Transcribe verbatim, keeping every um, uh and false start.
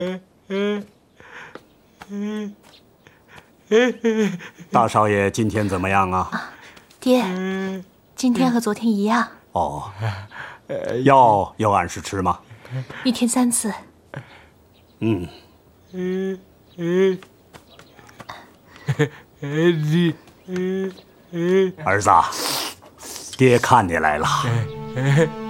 大少爷今天怎么样啊？ 啊爹，今天和昨天一样。 哦，药要按时吃吗？ 一天三次。 嗯。 嗯嗯。嗯嗯嗯。 儿子，爹看你来了。